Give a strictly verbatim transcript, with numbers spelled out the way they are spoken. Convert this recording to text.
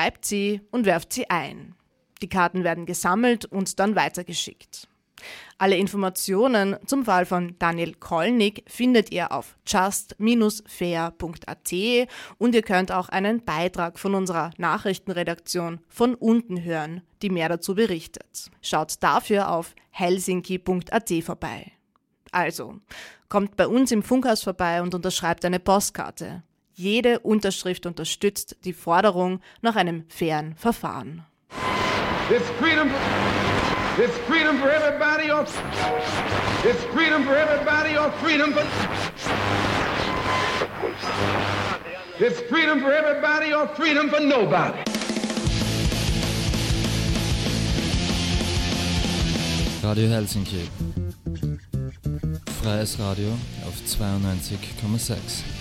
schreibt sie und werft sie ein. Die Karten werden gesammelt und dann weitergeschickt. Alle Informationen zum Fall von Daniel Kolnig findet ihr auf just fair punkt a t und ihr könnt auch einen Beitrag von unserer Nachrichtenredaktion von unten hören, die mehr dazu berichtet. Schaut dafür auf helsinki punkt a t vorbei. Also, kommt bei uns im Funkhaus vorbei und unterschreibt eine Postkarte. Jede Unterschrift unterstützt die Forderung nach einem fairen Verfahren. It's freedom, it's freedom for everybody or it's freedom for everybody or freedom for it's freedom for everybody or freedom for nobody. Radio Helsinki. Freies Radio auf zweiundneunzig Komma sechs.